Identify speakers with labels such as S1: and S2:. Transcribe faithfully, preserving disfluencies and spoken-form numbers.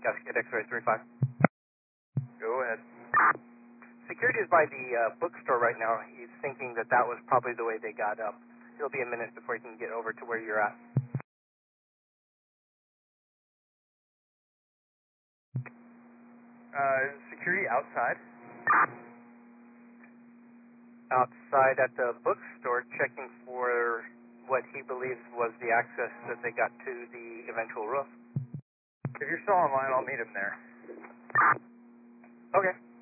S1: Cascade X-ray three five.
S2: Go ahead.
S1: Security is by the uh, bookstore right now. He's thinking that that was probably the way they got up. It'll be a minute before he can get over to where you're at.
S2: Uh, security outside?
S1: Outside at the bookstore, checking for what he believes was the access that they got to the eventual roof.
S2: If you're still online, I'll meet him there.
S1: Okay.